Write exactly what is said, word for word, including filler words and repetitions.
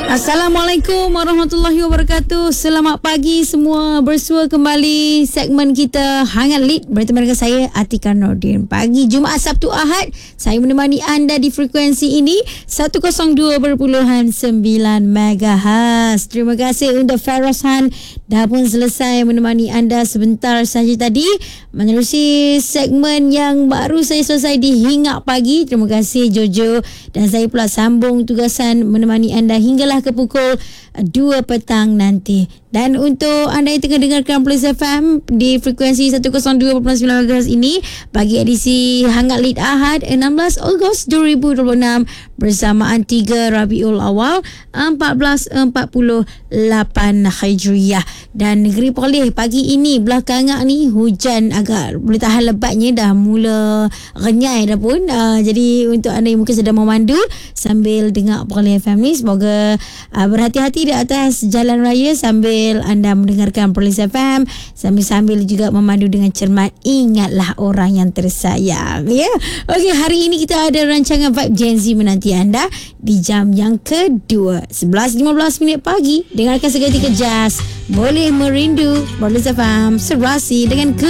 Assalamualaikum warahmatullahi wabarakatuh. Selamat pagi semua. Bersua kembali segmen kita Hangat Lead bersama dengan saya Atika Nordin. Pagi Jumaat, Sabtu, Ahad, saya menemani anda di frekuensi ini seratus dua perpuluhan sembilan megahertz. Terima kasih untuk Feroz Han dah pun selesai menemani anda sebentar saja tadi menerusi segmen yang baru saya selesai di Hingat Pagi. Terima kasih Jojo, dan saya pula sambung tugasan menemani anda hinggalah ke pukul dua petang nanti. Dan untuk anda yang tengah dengarkan Plus F M di frekuensi seratus dua perpuluhan sembilan megahertz ini, bagi edisi Hangat Lead Ahad enam belas Ogos dua ribu dua puluh enam bersamaan tiga Rabiul Awal seribu empat ratus empat puluh lapan Hijriah. Dan Negeri Perlis pagi ini belakangan ni hujan agak boleh tahan lebatnya, dah mula renyai dah pun. Uh, jadi untuk anda yang mungkin sedang memandu sambil dengar Perlis F M ni, semoga uh, berhati-hati di atas jalan raya sambil anda mendengarkan Perlis F M, sambil-sambil juga memandu dengan cermat. Ingatlah orang yang tersayang, ya. Okey, hari ini kita ada rancangan Vibe Gen Z menanti anda di jam yang kedua, sebelas lima belas minit pagi. Dengarkan seketika jazz, boleh merindu. Perlis F M serasi dengan